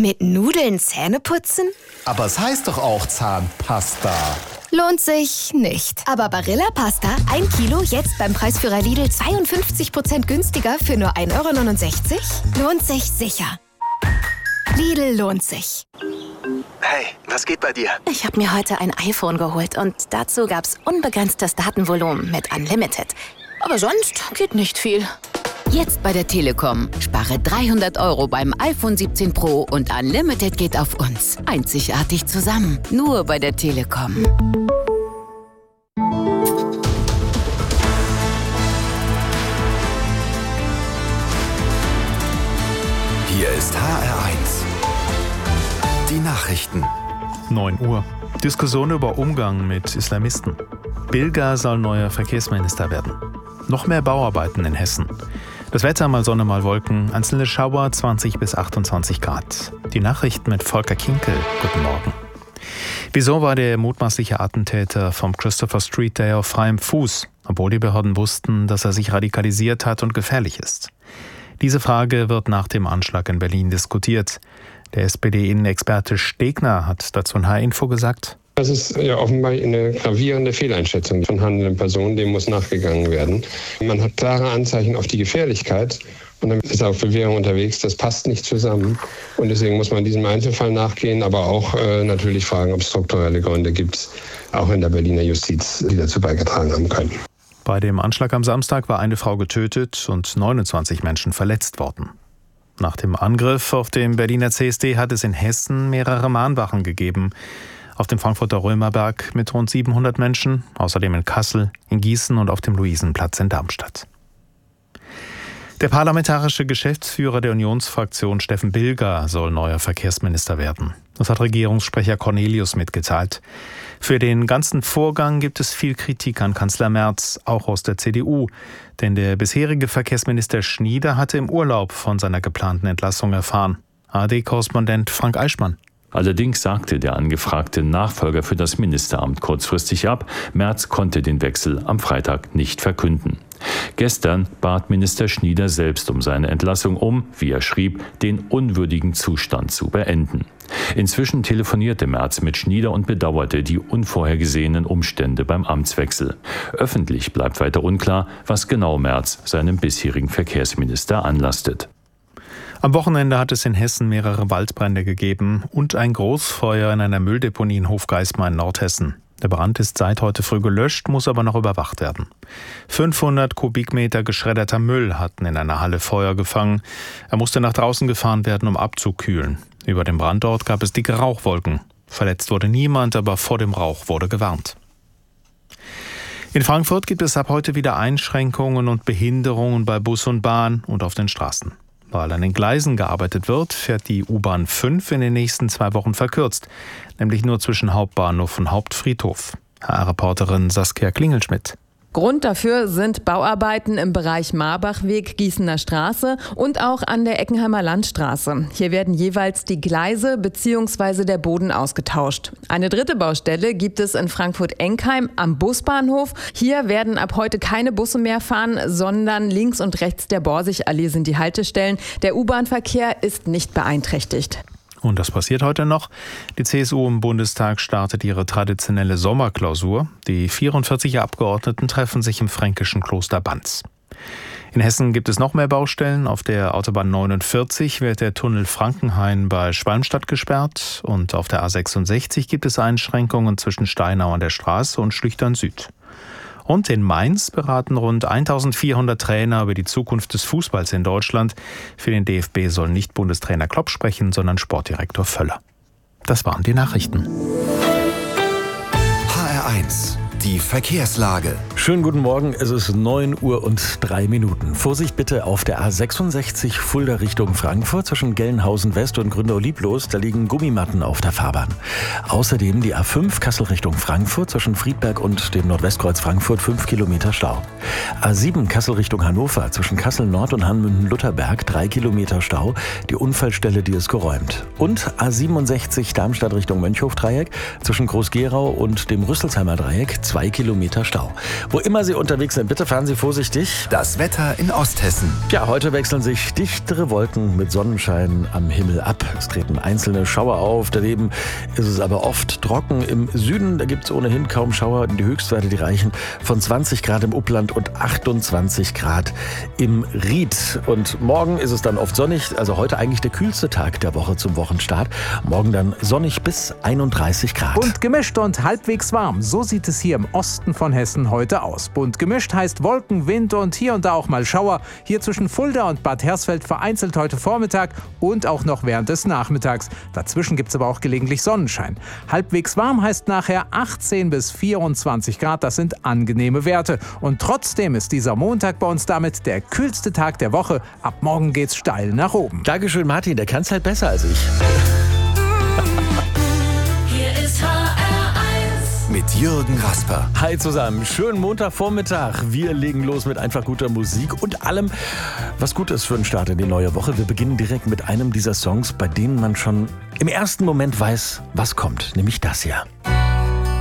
Mit Nudeln Zähne putzen? Aber es heißt doch auch Zahnpasta. Lohnt sich nicht. Aber Barilla Pasta, 1 Kilo, jetzt beim Preisführer Lidl 52% günstiger für nur 1,69 €? Lohnt sich sicher. Lidl lohnt sich. Hey, was geht bei dir? Ich habe mir heute ein iPhone geholt und dazu gab's unbegrenztes Datenvolumen mit Unlimited. Aber sonst geht nicht viel. Jetzt bei der Telekom. Spare 300 € beim iPhone 17 Pro und Unlimited geht auf uns. Einzigartig zusammen. Nur bei der Telekom. Hier ist HR1. Die Nachrichten. 9 Uhr. Diskussion über Umgang mit Islamisten. Bilger soll neuer Verkehrsminister werden. Noch mehr Bauarbeiten in Hessen. Das Wetter mal Sonne, mal Wolken, einzelne Schauer 20 bis 28 Grad. Die Nachrichten mit Volker Kinkel. Guten Morgen. Wieso war der mutmaßliche Attentäter vom Christopher Street Day auf freiem Fuß, obwohl die Behörden wussten, dass er sich radikalisiert hat und gefährlich ist? Diese Frage wird nach dem Anschlag in Berlin diskutiert. Der SPD-Innenexperte Stegner hat dazu in HR-Info gesagt: Das ist ja offenbar eine gravierende Fehleinschätzung von handelnden Personen, dem muss nachgegangen werden. Man hat klare Anzeichen auf die Gefährlichkeit und dann ist er auf Bewährung unterwegs. Das passt nicht zusammen und deswegen muss man diesem Einzelfall nachgehen, aber auch natürlich fragen, ob es strukturelle Gründe gibt, auch in der Berliner Justiz, die dazu beigetragen haben können. Bei dem Anschlag am Samstag war eine Frau getötet und 29 Menschen verletzt worden. Nach dem Angriff auf den Berliner CSD hat es in Hessen mehrere Mahnwachen gegeben. Auf dem Frankfurter Römerberg mit rund 700 Menschen, außerdem in Kassel, in Gießen und auf dem Luisenplatz in Darmstadt. Der parlamentarische Geschäftsführer der Unionsfraktion Steffen Bilger soll neuer Verkehrsminister werden. Das hat Regierungssprecher Cornelius mitgeteilt. Für den ganzen Vorgang gibt es viel Kritik an Kanzler Merz, auch aus der CDU. Denn der bisherige Verkehrsminister Schnieder hatte im Urlaub von seiner geplanten Entlassung erfahren. ARD-Korrespondent Frank Eichmann. Allerdings sagte der angefragte Nachfolger für das Ministeramt kurzfristig ab. Merz konnte den Wechsel am Freitag nicht verkünden. Gestern bat Minister Schnieder selbst um seine Entlassung, um, wie er schrieb, den unwürdigen Zustand zu beenden. Inzwischen telefonierte Merz mit Schnieder und bedauerte die unvorhergesehenen Umstände beim Amtswechsel. Öffentlich bleibt weiter unklar, was genau Merz seinem bisherigen Verkehrsminister anlastet. Am Wochenende hat es in Hessen mehrere Waldbrände gegeben und ein Großfeuer in einer Mülldeponie in Hofgeismar in Nordhessen. Der Brand ist seit heute früh gelöscht, muss aber noch überwacht werden. 500 Kubikmeter geschredderter Müll hatten in einer Halle Feuer gefangen. Er musste nach draußen gefahren werden, um abzukühlen. Über dem Brandort gab es dicke Rauchwolken. Verletzt wurde niemand, aber vor dem Rauch wurde gewarnt. In Frankfurt gibt es ab heute wieder Einschränkungen und Behinderungen bei Bus und Bahn und auf den Straßen. Weil an den Gleisen gearbeitet wird, fährt die U-Bahn 5 in den nächsten 2 Wochen verkürzt, nämlich nur zwischen Hauptbahnhof und Hauptfriedhof. HR-Reporterin Saskia Klingelschmidt. Grund dafür sind Bauarbeiten im Bereich Marbachweg, Gießener Straße und auch an der Eckenheimer Landstraße. Hier werden jeweils die Gleise bzw. der Boden ausgetauscht. Eine dritte Baustelle gibt es in Frankfurt-Enkheim am Busbahnhof. Hier werden ab heute keine Busse mehr fahren, sondern links und rechts der Borsigallee sind die Haltestellen. Der U-Bahn-Verkehr ist nicht beeinträchtigt. Und das passiert heute noch. Die CSU im Bundestag startet ihre traditionelle Sommerklausur. Die 44 Abgeordneten treffen sich im fränkischen Kloster Banz. In Hessen gibt es noch mehr Baustellen. Auf der Autobahn 49 wird der Tunnel Frankenhain bei Schwalmstadt gesperrt. Und auf der A66 gibt es Einschränkungen zwischen Steinau an der Straße und Schlüchtern Süd. Und in Mainz beraten rund 1400 Trainer über die Zukunft des Fußballs in Deutschland. Für den DFB soll nicht Bundestrainer Klopp sprechen, sondern Sportdirektor Völler. Das waren die Nachrichten. HR1, die Verkehrslage. Schönen guten Morgen, es ist 9 Uhr und 3 Minuten. Vorsicht bitte auf der A66 Fulda Richtung Frankfurt zwischen Gelnhausen West und Gründau-Lieblos. Da liegen Gummimatten auf der Fahrbahn. Außerdem die A5 Kassel Richtung Frankfurt zwischen Friedberg und dem Nordwestkreuz Frankfurt 5 Kilometer Stau. A7 Kassel Richtung Hannover zwischen Kassel Nord und Hanmünden-Lutherberg 3 Kilometer Stau. Die Unfallstelle, die ist geräumt. Und A67 Darmstadt Richtung Mönchhof-Dreieck zwischen Groß-Gerau und dem Rüsselsheimer Dreieck 2 Kilometer Stau. Wo immer Sie unterwegs sind, bitte fahren Sie vorsichtig. Das Wetter in Osthessen. Ja, heute wechseln sich dichtere Wolken mit Sonnenschein am Himmel ab. Es treten einzelne Schauer auf. Daneben ist es aber oft trocken. Im Süden, da gibt es ohnehin kaum Schauer. Die Höchstwerte, die reichen von 20 Grad im Upland und 28 Grad im Ried. Und morgen ist es dann oft sonnig. Also heute eigentlich der kühlste Tag der Woche zum Wochenstart. Morgen dann sonnig bis 31 Grad. Bunt gemischt und halbwegs warm. So sieht es hier im Osten von Hessen heute aus. Bunt gemischt heißt Wolken, Wind und hier und da auch mal Schauer. Hier zwischen Fulda und Bad Hersfeld vereinzelt heute Vormittag und auch noch während des Nachmittags. Dazwischen gibt es aber auch gelegentlich Sonnenschein. Halbwegs warm heißt nachher 18 bis 24 Grad. Das sind angenehme Werte. Und trotzdem ist dieser Montag bei uns damit der kühlste Tag der Woche. Ab morgen geht's steil nach oben. Dankeschön, Martin. Der kann's halt besser als ich. Hier ist HR1 mit Jürgen Rasper. Hi zusammen, schönen Montagvormittag. Wir legen los mit einfach guter Musik und allem, was gut ist für einen Start in die neue Woche. Wir beginnen direkt mit einem dieser Songs, bei denen man schon im ersten Moment weiß, was kommt, nämlich das hier.